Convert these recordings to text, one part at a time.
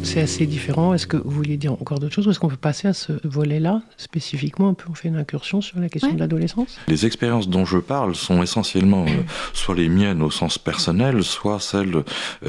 c'est assez différent. Est-ce que vous vouliez dire encore d'autres choses ou est-ce qu'on peut passer à ce volet-là spécifiquement? Un peu, on fait une incursion sur la question de l'adolescence. Les expériences dont je parle sont essentiellement soit les miennes au sens personnel, soit celles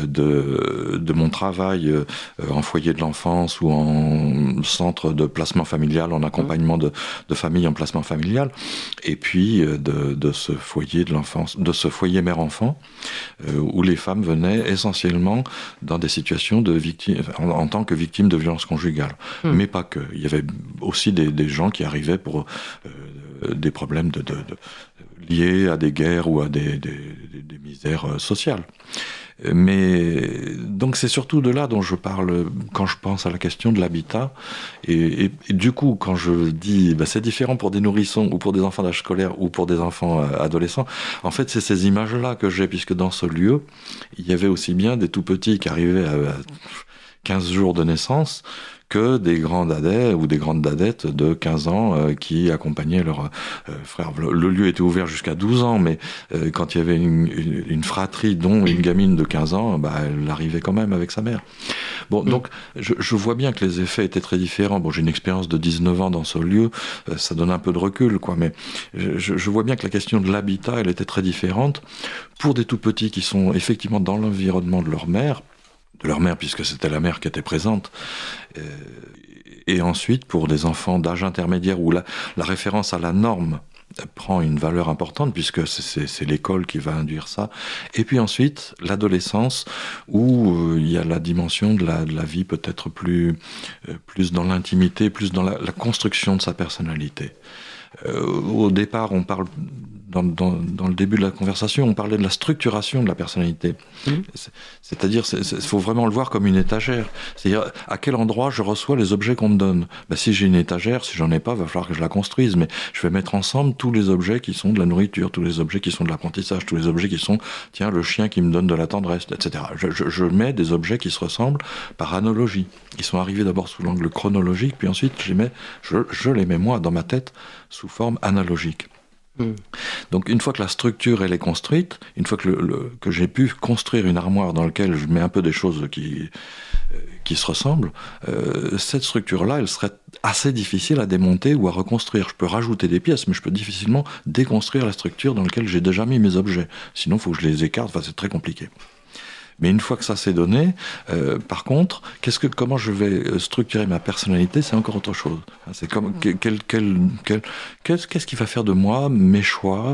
de mon travail en foyer de l'enfance ou en centre de placement familial, en accompagnement de familles en placement familial, et puis de ce foyer de l'enfance, de ce foyer mère-enfant, où les femmes venaient essentiellement dans des situations de victime, en tant que victimes de violences conjugales. Mais pas que. Il y avait aussi des gens qui arrivaient pour des problèmes liés à des guerres ou à des misères sociales. Mais donc c'est surtout de là dont je parle quand je pense à la question de l'habitat. Et du coup, quand je dis c'est différent pour des nourrissons ou pour des enfants d'âge scolaire ou pour des enfants adolescents, en fait c'est ces images-là que j'ai, puisque dans ce lieu, il y avait aussi bien des tout-petits qui arrivaient à 15 jours de naissance que des grands dadais ou des grandes dadettes de 15 ans qui accompagnaient leurs frères. Le lieu était ouvert jusqu'à 12 ans, mais quand il y avait une fratrie dont une gamine de 15 ans, elle arrivait quand même avec sa mère. Bon, donc je vois bien que les effets étaient très différents. Bon, j'ai une expérience de 19 ans dans ce lieu, ça donne un peu de recul, quoi, mais je vois bien que la question de l'habitat, elle était très différente pour des tout-petits qui sont effectivement dans l'environnement de leur mère, puisque c'était la mère qui était présente, et ensuite pour des enfants d'âge intermédiaire où la référence à la norme prend une valeur importante, puisque c'est l'école qui va induire ça, et puis ensuite l'adolescence où il y a la dimension de la vie peut-être plus dans l'intimité, plus dans la construction de sa personnalité. Au départ, on parle, dans le début de la conversation, on parlait de la structuration de la personnalité. C'est-à-dire, il faut vraiment le voir comme une étagère. C'est-à-dire, à quel endroit je reçois les objets qu'on me donne. Si j'ai une étagère, si j'en ai pas, il va falloir que je la construise. Mais je vais mettre ensemble tous les objets qui sont de la nourriture, tous les objets qui sont de l'apprentissage, tous les objets qui sont, tiens, le chien qui me donne de la tendresse, etc. Je mets des objets qui se ressemblent par analogie. Ils sont arrivés d'abord sous l'angle chronologique, puis ensuite, je les mets moi dans ma tête sous forme analogique. Donc une fois que la structure elle est construite, une fois que j'ai pu construire une armoire dans laquelle je mets un peu des choses qui se ressemblent, cette structure-là, elle serait assez difficile à démonter ou à reconstruire. Je peux rajouter des pièces, mais je peux difficilement déconstruire la structure dans laquelle j'ai déjà mis mes objets. Sinon, il faut que je les écarte, c'est très compliqué. Mais une fois que ça s'est donné, par contre, comment je vais structurer ma personnalité, c'est encore autre chose. C'est comme qu'est-ce qui va faire de moi mes choix,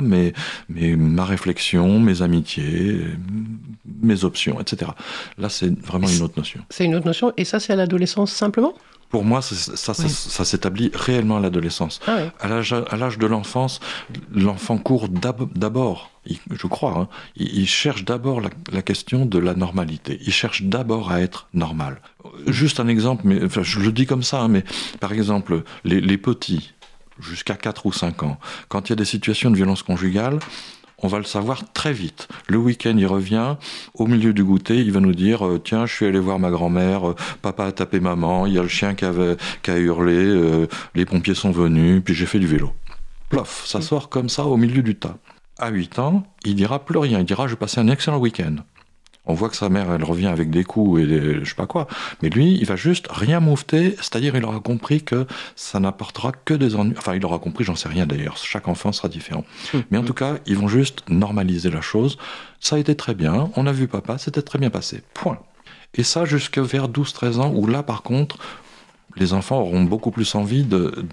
ma réflexion, mes amitiés, mes options, etc. Là, c'est vraiment une autre notion. C'est une autre notion, et ça, c'est à l'adolescence simplement ? Pour moi, ça s'établit réellement à l'adolescence. Ah oui. À l'âge de l'enfance, l'enfant court d'abord, je crois, il cherche d'abord la question de la normalité. Il cherche d'abord à être normal. Juste un exemple, mais je le dis comme ça, mais par exemple, les petits, jusqu'à 4 ou 5 ans, quand il y a des situations de violence conjugale, on va le savoir très vite. Le week-end, il revient, au milieu du goûter, il va nous dire « Tiens, je suis allé voir ma grand-mère, papa a tapé maman, il y a le chien qui a hurlé, les pompiers sont venus, puis j'ai fait du vélo. » Plof, ça sort comme ça au milieu du tas. À 8 ans, il dira plus rien, il dira « Je passais un excellent week-end ». On voit que sa mère, elle revient avec des coups et je sais pas quoi. Mais lui, il va juste rien moufter, c'est-à-dire il aura compris que ça n'apportera que des ennuis. Enfin, il aura compris, j'en sais rien d'ailleurs, chaque enfant sera différent. Mais en tout cas, ils vont juste normaliser la chose. Ça a été très bien, on a vu papa, c'était très bien passé. Point. Et ça jusqu'à vers 12-13 ans, où là, par contre, les enfants auront beaucoup plus envie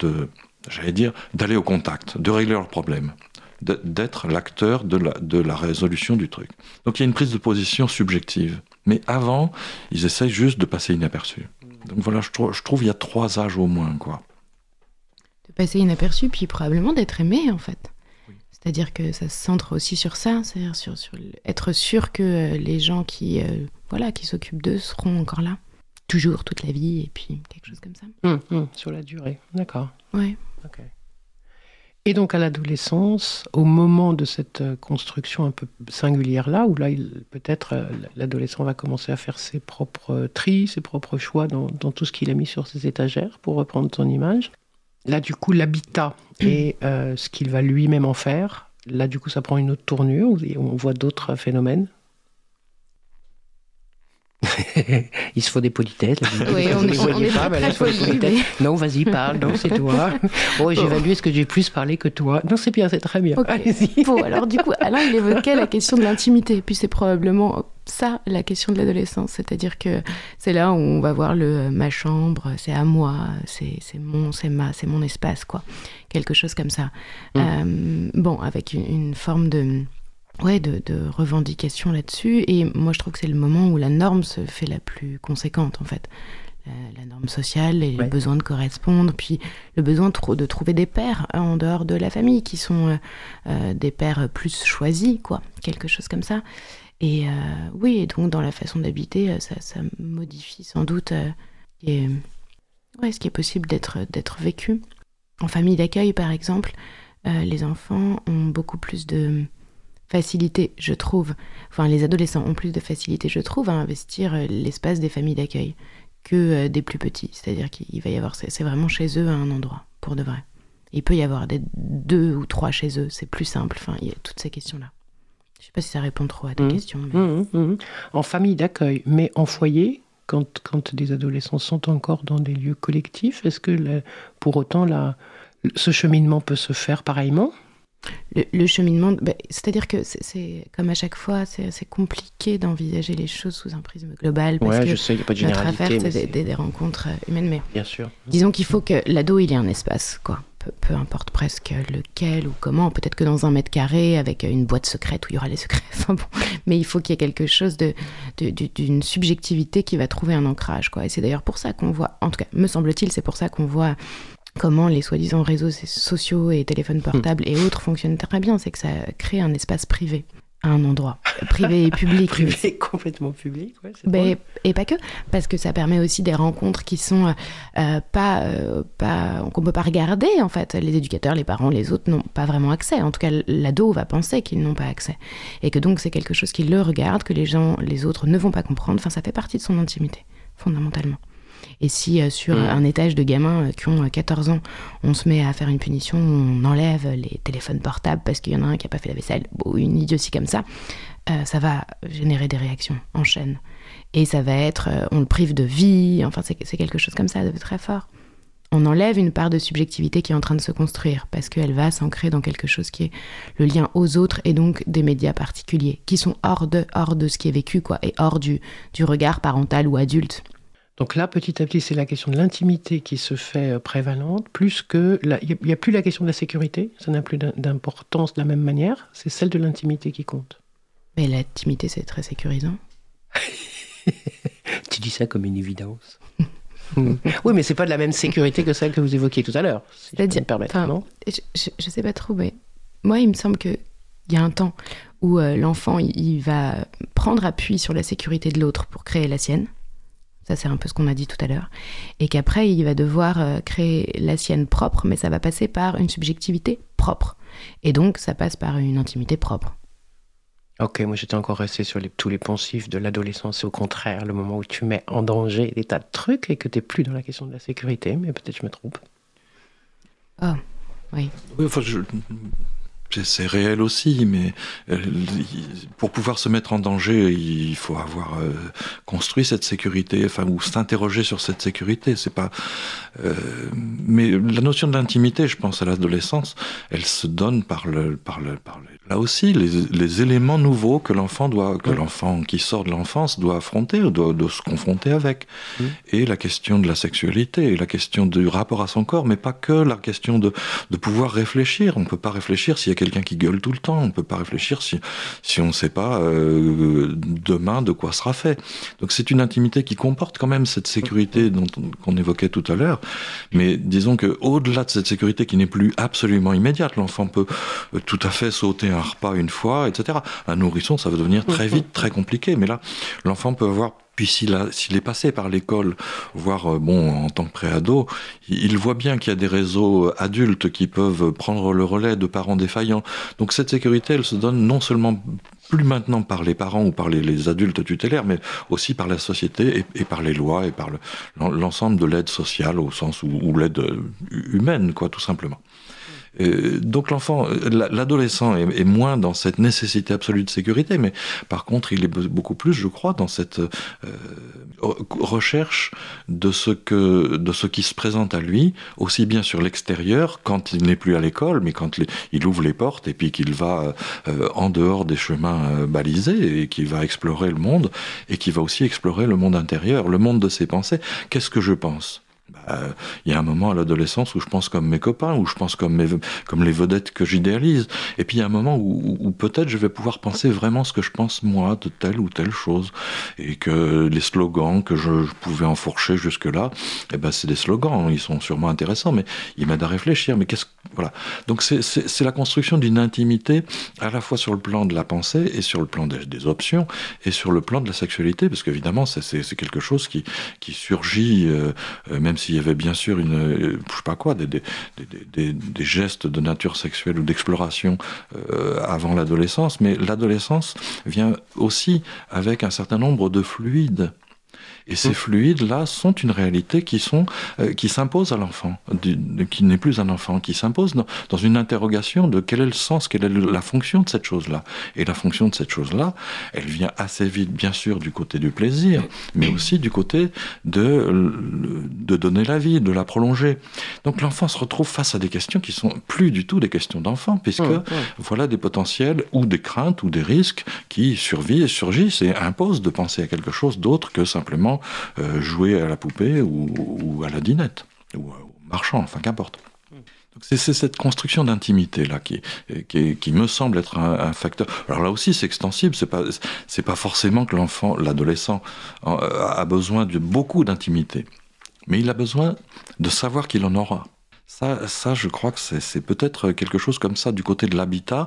d'aller au contact, de régler leurs problèmes, d'être l'acteur de la résolution du truc. Donc il y a une prise de position subjective. Mais avant, ils essayent juste de passer inaperçus. Donc voilà, je trouve qu'il y a 3 âges au moins, quoi. De passer inaperçu, puis probablement d'être aimé, en fait. Oui. C'est-à-dire que ça se centre aussi sur ça, c'est-à-dire sur être sûr que les gens qui s'occupent d'eux seront encore là. Toujours, toute la vie, et puis quelque chose comme ça. Sur la durée, d'accord. Ouais. Ok. Et donc à l'adolescence, au moment de cette construction un peu singulière-là, où là, peut-être l'adolescent va commencer à faire ses propres tris, ses propres choix dans tout ce qu'il a mis sur ses étagères, pour reprendre ton image. Là, du coup, l'habitat et ce qu'il va lui-même en faire, là, du coup, ça prend une autre tournure, où on voit d'autres phénomènes. Il Il se faut des politesses. Oui, on est pas très polis. Mais... Non, vas-y, parle. Non, c'est toi. Oh, j'évalue, est-ce que j'ai plus parlé que toi? Non, c'est bien, c'est très bien. Okay. Allez-y. Bon, alors du coup, Alain, il évoquait la question de l'intimité. Puis c'est probablement ça, la question de l'adolescence. C'est-à-dire que c'est là où on va voir ma chambre, c'est à moi, c'est mon espace, quoi. Quelque chose comme ça. Bon, avec une forme de revendication là-dessus. Et moi, je trouve que c'est le moment où la norme se fait la plus conséquente, en fait. La norme sociale et le besoin de correspondre, puis le besoin de trouver des pairs en dehors de la famille, qui sont des pairs plus choisis, quoi. Quelque chose comme ça. Et et donc dans la façon d'habiter, ça modifie sans doute ce qui est possible d'être vécu. En famille d'accueil, par exemple, les enfants ont beaucoup plus de facilité, je trouve. Enfin, les adolescents ont plus de facilité, je trouve, à investir l'espace des familles d'accueil que des plus petits. C'est-à-dire qu'il va y avoir... C'est vraiment chez eux à un endroit, pour de vrai. Il peut y avoir 2 ou 3 chez eux, c'est plus simple. Enfin, il y a toutes ces questions-là. Je ne sais pas si ça répond trop à ta question. Mais... En famille d'accueil, mais en foyer, quand des adolescents sont encore dans des lieux collectifs, est-ce que pour autant ce cheminement peut se faire pareillement ? Le cheminement, c'est-à-dire que c'est comme à chaque fois, c'est compliqué d'envisager les choses sous un prisme global. Parce que je sais, il n'y a pas de généralité. Notre affaire, c'est des rencontres humaines, mais bien sûr. Disons qu'il faut que l'ado, il ait un espace, quoi. Peu importe presque lequel ou comment, peut-être que dans 1 mètre carré avec une boîte secrète où il y aura les secrets, enfin bon, mais il faut qu'il y ait quelque chose d'une subjectivité qui va trouver un ancrage, quoi. Et c'est d'ailleurs pour ça qu'on voit, en tout cas, me semble-t-il, c'est pour ça qu'on voit comment les soi-disant réseaux sociaux et téléphones portables et autres fonctionnent très bien, c'est que ça crée un espace privé à un endroit, privé et public. Privé, complètement public, et pas que, parce que ça permet aussi des rencontres qui sont qu'on peut pas regarder, en fait. Les éducateurs, les parents, les autres n'ont pas vraiment accès. En tout cas, l'ado va penser qu'ils n'ont pas accès. Et que donc, c'est quelque chose qui le regarde, que les autres ne vont pas comprendre. Enfin, ça fait partie de son intimité, fondamentalement. Et si sur un étage de gamins qui ont 14 ans, on se met à faire une punition, on enlève les téléphones portables parce qu'il y en a un qui n'a pas fait la vaisselle, une idiotie comme ça, ça va générer des réactions en chaîne. Et ça va être, on le prive de vie, enfin c'est quelque chose comme ça, de très fort. On enlève une part de subjectivité qui est en train de se construire parce qu'elle va s'ancrer dans quelque chose qui est le lien aux autres et donc des médias particuliers qui sont hors de ce qui est vécu, quoi, et hors du regard parental ou adulte. Donc là, petit à petit, c'est la question de l'intimité qui se fait prévalente, plus que... Il n'y a plus la question de la sécurité, ça n'a plus d'importance de la même manière, c'est celle de l'intimité qui compte. Mais l'intimité, c'est très sécurisant. Tu dis ça comme une évidence. Oui, mais c'est pas de la même sécurité que celle que vous évoquiez tout à l'heure, si je peux me permettre, non ? Je sais pas trop, mais moi, il me semble qu'il y a un temps où l'enfant, il va prendre appui sur la sécurité de l'autre pour créer la sienne. Ça, c'est un peu ce qu'on a dit tout à l'heure. Et qu'après, il va devoir créer la sienne propre, mais ça va passer par une subjectivité propre. Et donc, ça passe par une intimité propre. Ok, moi j'étais encore resté sur tous les poncifs de l'adolescence. C'est au contraire le moment où tu mets en danger des tas de trucs et que tu n'es plus dans la question de la sécurité. Mais peut-être je me trompe. Oh, oui. Oui, enfin, c'est réel aussi, mais pour pouvoir se mettre en danger, il faut avoir construit cette sécurité, enfin, ou s'interroger sur cette sécurité. C'est pas. Mais la notion de l'intimité, je pense à l'adolescence, elle se donne par là aussi les éléments nouveaux que l'enfant qui sort de l'enfance doit affronter, doit se confronter avec. Et la question de la sexualité, et la question du rapport à son corps, mais pas que la question de pouvoir réfléchir. On ne peut pas réfléchir s'il y a quelqu'un qui gueule tout le temps. On ne peut pas réfléchir si on ne sait pas demain de quoi sera fait. Donc c'est une intimité qui comporte quand même cette sécurité qu'on évoquait tout à l'heure. Mais disons qu'au-delà de cette sécurité qui n'est plus absolument immédiate, l'enfant peut tout à fait sauter un repas une fois, etc. Un nourrisson, ça va devenir très vite très compliqué. Mais là, l'enfant peut avoir... Puis s'il est passé par l'école, voire en tant que préado, il voit bien qu'il y a des réseaux adultes qui peuvent prendre le relais de parents défaillants. Donc cette sécurité, elle se donne non seulement plus maintenant par les parents ou par les adultes tutélaires, mais aussi par la société et par les lois et par l'ensemble de l'aide sociale au sens où l'aide humaine, quoi, tout simplement. Donc l'enfant, l'adolescent est moins dans cette nécessité absolue de sécurité, mais par contre, il est beaucoup plus, je crois, dans cette recherche de ce qui se présente à lui, aussi bien sur l'extérieur, quand il n'est plus à l'école, mais quand il ouvre les portes et puis qu'il va en dehors des chemins balisés et qu'il va explorer le monde et qu'il va aussi explorer le monde intérieur, le monde de ses pensées. Qu'est-ce que je pense ? Il y a un moment à l'adolescence où je pense comme mes copains, où je pense comme les vedettes que j'idéalise. Et puis il y a un moment où peut-être je vais pouvoir penser vraiment ce que je pense moi de telle ou telle chose. Et que les slogans que je pouvais enfourcher jusque-là, c'est des slogans, ils sont sûrement intéressants, mais ils m'aident à réfléchir. Mais voilà. Donc c'est la construction d'une intimité à la fois sur le plan de la pensée et sur le plan des options et sur le plan de la sexualité, parce qu'évidemment c'est quelque chose qui surgit, même s'il y avait bien sûr je sais pas quoi, des gestes de nature sexuelle ou d'exploration avant l'adolescence, mais l'adolescence vient aussi avec un certain nombre de fluides. Et ces fluides-là sont une réalité qui s'impose à l'enfant, qui n'est plus un enfant, qui s'impose dans une interrogation de quel est le sens, quelle est la fonction de cette chose-là. Et la fonction de cette chose-là, elle vient assez vite, bien sûr, du côté du plaisir, mais aussi du côté de donner la vie, de la prolonger. Donc l'enfant se retrouve face à des questions qui sont plus du tout des questions d'enfant, puisque voilà des potentiels ou des craintes ou des risques qui surgissent et imposent de penser à quelque chose d'autre que simplement jouer à la poupée ou à la dinette, ou au marchand, enfin qu'importe. Donc c'est cette construction d'intimité là qui me semble être un facteur. Alors là aussi c'est extensible, c'est pas forcément que l'adolescent a besoin de beaucoup d'intimité, mais il a besoin de savoir qu'il en aura. Ça, je crois que c'est peut-être quelque chose comme ça du côté de l'habitat.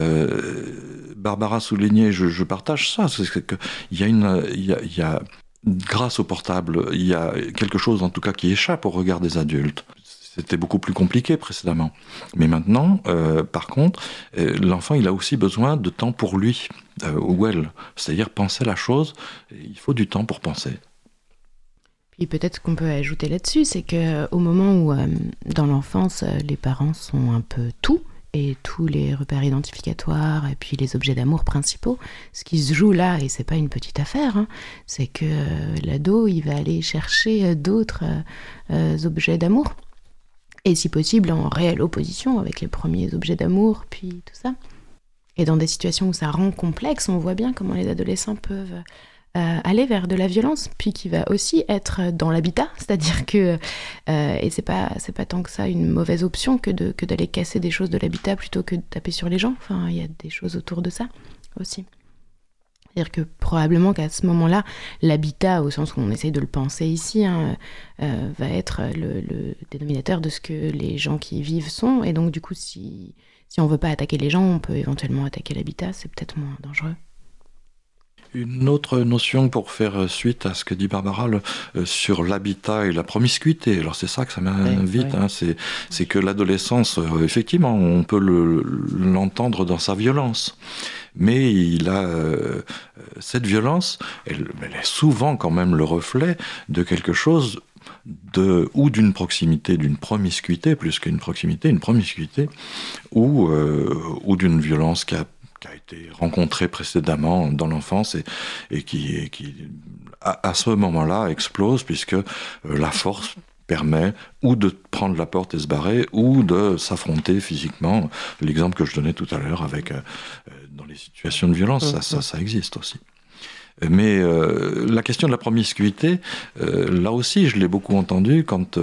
Barbara soulignait, je partage ça, c'est qu'il y a grâce au portable, il y a quelque chose en tout cas qui échappe au regard des adultes. C'était beaucoup plus compliqué précédemment. Mais maintenant, par contre, l'enfant, il a aussi besoin de temps pour lui, ou elle. C'est-à-dire penser la chose, il faut du temps pour penser. Puis peut-être qu'on peut ajouter là-dessus, c'est qu'au moment où, dans l'enfance, les parents sont un peu tout, et tous les repères identificatoires et puis les objets d'amour principaux, ce qui se joue là, et c'est pas une petite affaire, c'est que l'ado, il va aller chercher d'autres objets d'amour, et si possible en réelle opposition avec les premiers objets d'amour, puis tout ça. Et dans des situations où ça rend complexe, on voit bien comment les adolescents peuvent aller vers de la violence, puis qui va aussi être dans l'habitat, c'est-à-dire que, et c'est pas tant que ça une mauvaise option que d'aller casser des choses de l'habitat plutôt que de taper sur les gens, enfin il y a des choses autour de ça aussi. C'est-à-dire que probablement qu'à ce moment-là, l'habitat, au sens où on essaie de le penser ici, va être le dénominateur de ce que les gens qui y vivent sont, et donc du coup si on veut pas attaquer les gens, on peut éventuellement attaquer l'habitat, c'est peut-être moins dangereux. Une autre notion pour faire suite à ce que dit Barbara sur l'habitat et la promiscuité. Alors c'est ça que ça m'invite, c'est que l'adolescence, effectivement, on peut l'entendre dans sa violence. Mais il a cette violence, elle est souvent quand même le reflet de quelque chose ou d'une proximité, d'une promiscuité, plus qu'une proximité, une promiscuité, ou d'une violence qui a été rencontré précédemment dans l'enfance et qui à ce moment-là explose, puisque la force permet ou de prendre la porte et se barrer, ou de s'affronter physiquement. L'exemple que je donnais tout à l'heure avec dans les situations de violence, ça existe aussi. Mais la question de la promiscuité, là aussi je l'ai beaucoup entendue quand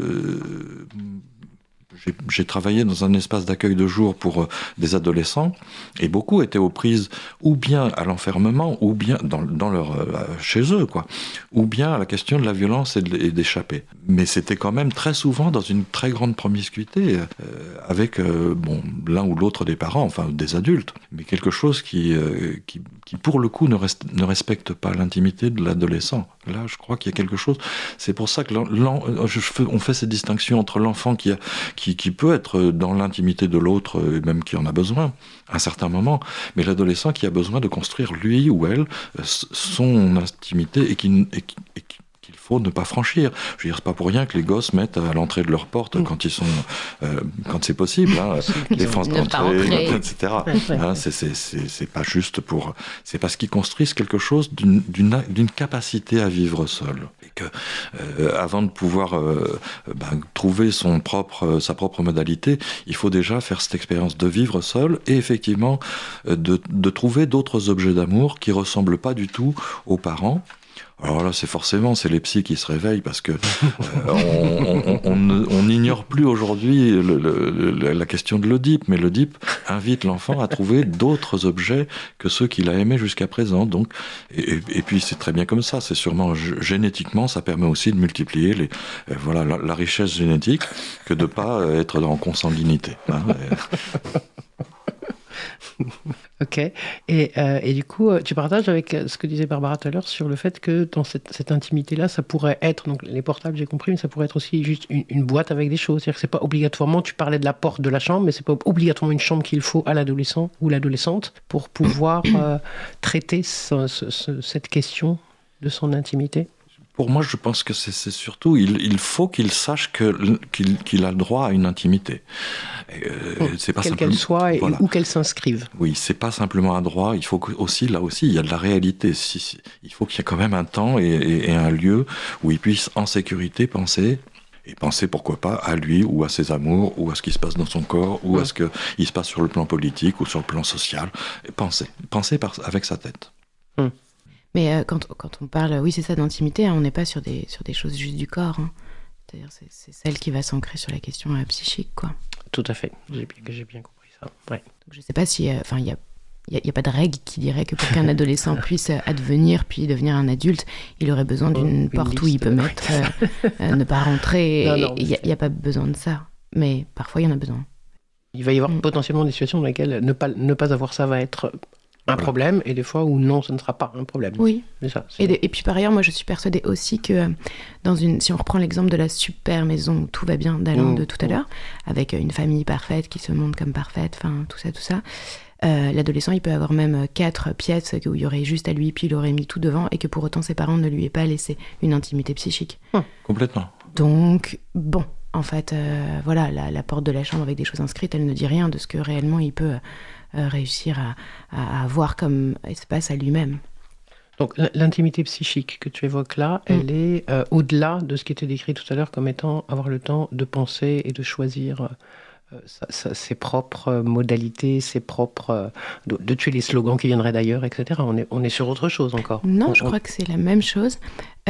j'ai travaillé dans un espace d'accueil de jour pour des adolescents, et beaucoup étaient aux prises ou bien à l'enfermement, ou bien dans chez eux, quoi, ou bien à la question de la violence et d'échapper. Mais c'était quand même très souvent dans une très grande promiscuité, avec l'un ou l'autre des parents, enfin des adultes, mais quelque chose qui pour le coup ne respecte pas l'intimité de l'adolescent. Là, je crois qu'il y a quelque chose. C'est pour ça que on fait cette distinction entre l'enfant qui peut être dans l'intimité de l'autre, et même qui en a besoin à un certain moment, mais l'adolescent qui a besoin de construire lui ou elle son intimité et qu'il faut ne pas franchir. Je veux dire, c'est pas pour rien que les gosses mettent à l'entrée de leur porte quand c'est possible, les France d'entrée, etc. C'est pas juste c'est parce qu'ils construisent quelque chose d'une capacité à vivre seul. Et que, avant de pouvoir trouver sa propre modalité, il faut déjà faire cette expérience de vivre seul et effectivement de trouver d'autres objets d'amour qui ressemblent pas du tout aux parents. Alors là, c'est les psys qui se réveillent parce que on n'ignore plus aujourd'hui la question de l'Oedipe, mais l'Oedipe invite l'enfant à trouver d'autres objets que ceux qu'il a aimés jusqu'à présent. Donc, et puis c'est très bien comme ça. C'est sûrement génétiquement, ça permet aussi de multiplier la richesse génétique que de pas être en consanguinité. Ok. Et du coup, tu partages avec ce que disait Barbara tout à l'heure sur le fait que dans cette intimité-là, ça pourrait être, donc les portables, j'ai compris, mais ça pourrait être aussi juste une boîte avec des choses. C'est-à-dire que c'est pas obligatoirement, tu parlais de la porte de la chambre, mais c'est pas obligatoirement une chambre qu'il faut à l'adolescent ou l'adolescente pour pouvoir traiter cette question de son intimité. Pour moi, je pense que c'est surtout, il faut qu'il sache qu'il a le droit à une intimité. C'est pas quelle qu'elle soit et où qu'elle s'inscrive. Oui, c'est pas simplement un droit, il faut aussi, là aussi, il y a de la réalité. Il faut qu'il y ait quand même un temps et un lieu où il puisse en sécurité penser. Et penser, pourquoi pas, à lui ou à ses amours, ou à ce qui se passe dans son corps, ou à ce qu'il se passe sur le plan politique ou sur le plan social. Et penser avec sa tête. Mais quand on parle, oui, c'est ça, d'intimité, on n'est pas sur des choses juste du corps. C'est-à-dire, c'est celle qui va s'ancrer sur la question psychique, quoi. Tout à fait, j'ai bien compris ça. Ouais. Donc, je ne sais pas si, il n'y a pas de règle qui dirait que pour qu'un adolescent puisse advenir puis devenir un adulte, il aurait besoin d'une porte liste. Où il peut mettre ne pas rentrer. Il n'y a pas besoin de ça. Mais parfois, il y en a besoin. Il va y avoir potentiellement des situations dans lesquelles ne pas avoir ça va être un problème, et des fois où non, ce ne sera pas un problème. Oui. Et puis par ailleurs, moi je suis persuadée aussi que si on reprend l'exemple de la super maison où tout va bien d'Alain de tout à l'heure, avec une famille parfaite qui se montre comme parfaite, enfin tout ça, l'adolescent il peut avoir même 4 pièces où il y aurait juste à lui, puis il aurait mis tout devant, et que pour autant ses parents ne lui aient pas laissé une intimité psychique. Complètement. Donc, bon, en fait, la porte de la chambre avec des choses inscrites, elle ne dit rien de ce que réellement il peut réussir à avoir comme espace à lui-même. Donc l'intimité psychique que tu évoques là, elle est au-delà de ce qui était décrit tout à l'heure comme étant avoir le temps de penser et de choisir ses propres modalités, ses propres... de tuer les slogans qui viendraient d'ailleurs, etc. On est sur autre chose encore. Non, je crois que c'est la même chose.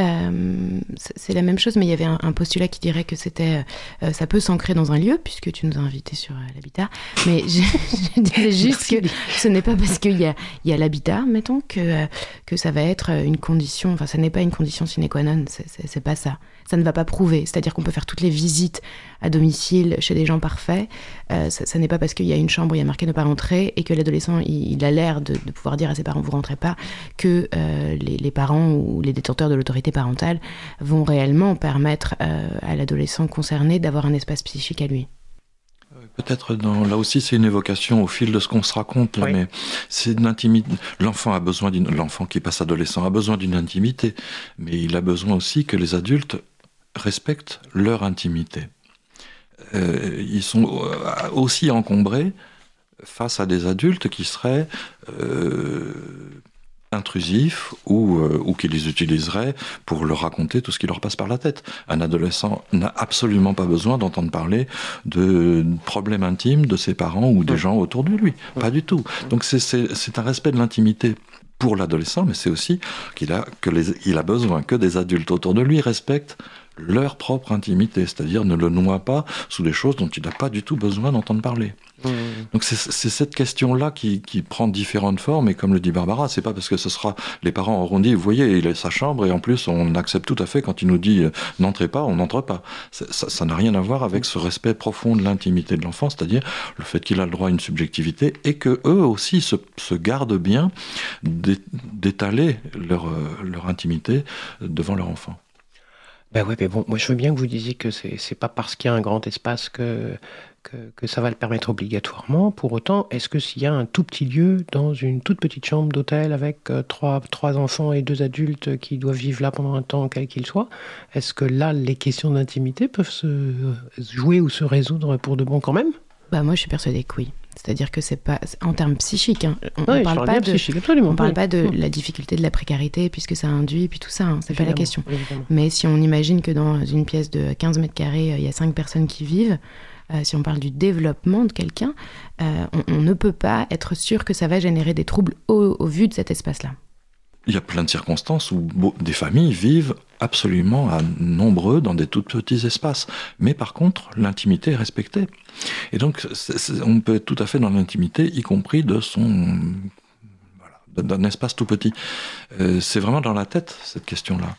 C'est la même chose, mais il y avait un postulat qui dirait que c'était ça peut s'ancrer dans un lieu, puisque tu nous as invités sur l'habitat. Mais je disais juste que ce n'est pas parce qu'il y a l'habitat, mettons, que ça va être une condition... Enfin, ça n'est pas une condition sine qua non, c'est pas ça. Ça ne va pas prouver. C'est-à-dire qu'on peut faire toutes les visites à domicile chez des gens parfaits. Ça n'est pas parce qu'il y a une chambre où il y a marqué ne pas rentrer et que l'adolescent il a l'air de pouvoir dire à ses parents vous rentrez pas, que les parents ou les détenteurs de l'autorité parentale vont réellement permettre à l'adolescent concerné d'avoir un espace psychique à lui. Peut-être là aussi c'est une évocation au fil de ce qu'on se raconte là, mais c'est une intimité. L'enfant qui passe adolescent a besoin d'une intimité, mais il a besoin aussi que les adultes respectent leur intimité. Ils sont aussi encombrés face à des adultes qui seraient intrusifs ou qui les utiliseraient pour leur raconter tout ce qui leur passe par la tête. Un adolescent n'a absolument pas besoin d'entendre parler de problèmes intimes de ses parents ou des gens autour de lui. Pas du tout. Donc c'est un respect de l'intimité pour l'adolescent, mais c'est aussi qu'il a besoin que des adultes autour de lui respectent leur propre intimité, c'est-à-dire ne le noie pas sous des choses dont il n'a pas du tout besoin d'entendre parler. Donc c'est cette question-là qui prend différentes formes, et comme le dit Barbara, c'est pas parce que ce sera les parents auront dit, vous voyez, il a sa chambre, et en plus on accepte tout à fait quand il nous dit n'entrez pas, on n'entre pas. Ça n'a rien à voir avec ce respect profond de l'intimité de l'enfant, c'est-à-dire le fait qu'il a le droit à une subjectivité, et que eux aussi se gardent bien d'étaler leur intimité devant leur enfant. Ben ouais, mais bon, moi je veux bien que vous disiez que c'est pas parce qu'il y a un grand espace que ça va le permettre obligatoirement. Pour autant, est-ce que s'il y a un tout petit lieu dans une toute petite chambre d'hôtel avec trois enfants et 2 adultes qui doivent vivre là pendant un temps quel qu'il soit, est-ce que là les questions d'intimité peuvent se jouer ou se résoudre pour de bon quand même? Bah moi je suis persuadée que oui. C'est-à-dire que c'est pas en termes psychiques. Hein. Oui, parle pas de psychique, absolument. On parle oui. pas de la difficulté de la précarité puisque ça induit et puis tout ça. Hein, c'est pas la question. Évidemment. Mais si on imagine que dans une pièce de 15 mètres carrés, il y a 5 personnes qui vivent, si on parle du développement de quelqu'un, on ne peut pas être sûr que ça va générer des troubles au vu de cet espace-là. Il y a plein de circonstances où des familles vivent absolument à nombreux dans des tout petits espaces. Mais par contre, l'intimité est respectée. Et donc, on peut être tout à fait dans l'intimité, y compris de d'un espace tout petit. C'est vraiment dans la tête, cette question-là.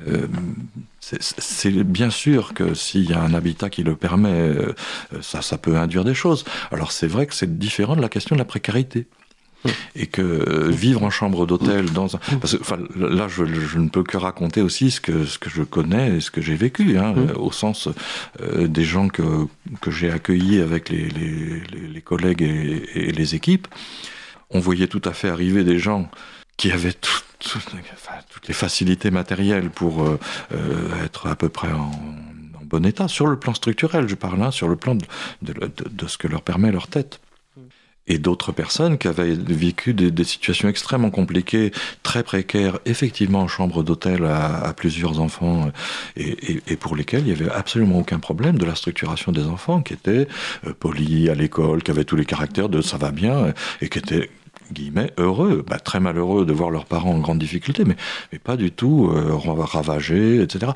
C'est bien sûr que s'il y a un habitat qui le permet, ça peut induire des choses. Alors c'est vrai que c'est différent de la question de la précarité. Et que vivre en chambre d'hôtel parce que là je ne peux que raconter aussi ce que je connais et ce que j'ai vécu, au sens des gens que j'ai accueillis avec les collègues et les équipes. On voyait tout à fait arriver des gens qui avaient toutes les facilités matérielles pour être à peu près en bon état, sur le plan structurel je parle, sur le plan de ce que leur permet leur tête. Et d'autres personnes qui avaient vécu des situations extrêmement compliquées, très précaires, effectivement en chambre d'hôtel à plusieurs enfants, et pour lesquels il n'y avait absolument aucun problème de la structuration des enfants, qui étaient polis à l'école, qui avaient tous les caractères de ça va bien, et qui étaient guillemets heureux, très malheureux de voir leurs parents en grande difficulté, mais pas du tout ravagés, etc.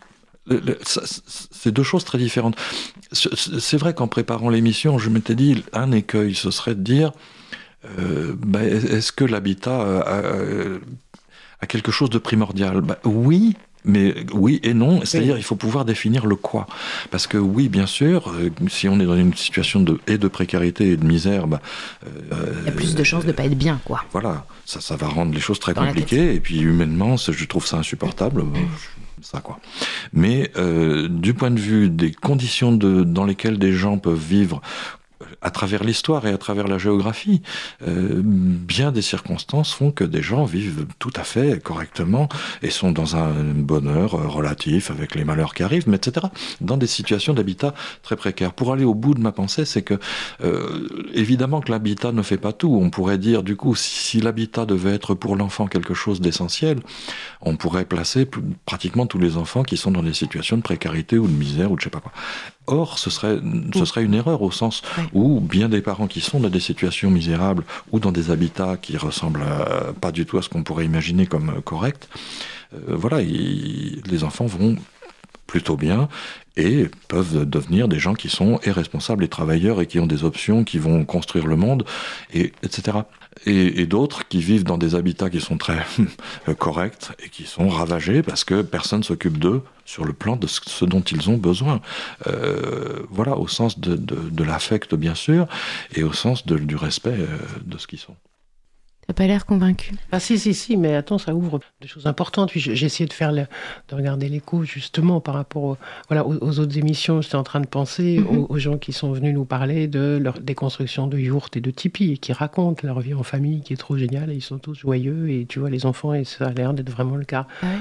C'est deux choses très différentes. C'est vrai qu'en préparant l'émission, je m'étais dit, un écueil, ce serait de dire, est-ce que l'habitat a quelque chose de primordial ? Oui, mais oui et non. C'est-à-dire, il faut pouvoir définir le quoi. Parce que oui, bien sûr, si on est dans une situation de précarité et de misère, il y a plus de chances de ne pas être bien, quoi. Voilà, ça va rendre les choses très compliquées. Et puis humainement, je trouve ça insupportable. Ça, quoi. Mais du point de vue des conditions dans lesquelles des gens peuvent vivre à travers l'histoire et à travers la géographie, bien des circonstances font que des gens vivent tout à fait correctement et sont dans un bonheur relatif avec les malheurs qui arrivent, mais etc., dans des situations d'habitat très précaires. Pour aller au bout de ma pensée, c'est que évidemment que l'habitat ne fait pas tout. On pourrait dire, du coup, si l'habitat devait être pour l'enfant quelque chose d'essentiel, on pourrait placer pratiquement tous les enfants qui sont dans des situations de précarité ou de misère ou de je sais pas quoi. Or, ce serait une erreur au sens où bien des parents qui sont dans des situations misérables ou dans des habitats qui ressemblent pas du tout à ce qu'on pourrait imaginer comme correct, les enfants vont plutôt bien et peuvent devenir des gens qui sont responsables et travailleurs et qui ont des options, qui vont construire le monde, etc. Et d'autres qui vivent dans des habitats qui sont très corrects et qui sont ravagés parce que personne ne s'occupe d'eux sur le plan de ce dont ils ont besoin. Au sens de l'affect, bien sûr, et au sens du respect de ce qu'ils sont. T'as pas l'air convaincu. Ah si, mais attends, ça ouvre des choses importantes. Puis j'ai essayé de regarder l'écho justement par rapport aux autres émissions. J'étais en train de penser aux gens qui sont venus nous parler de des constructions de yourtes et de tipis et qui racontent leur vie en famille qui est trop géniale et ils sont tous joyeux et tu vois les enfants et ça a l'air d'être vraiment le cas. Ah ouais.